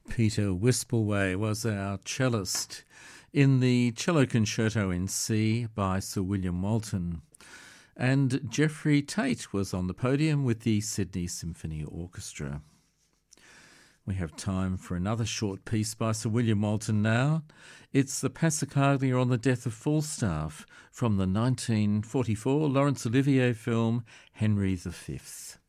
Peter Wispelway was our cellist in the Cello Concerto in C by Sir William Walton. And Geoffrey Tate was on the podium with the Sydney Symphony Orchestra. We have time for another short piece by Sir William Walton now. It's the Passacaglia on the Death of Falstaff from the 1944 Laurence Olivier film Henry V.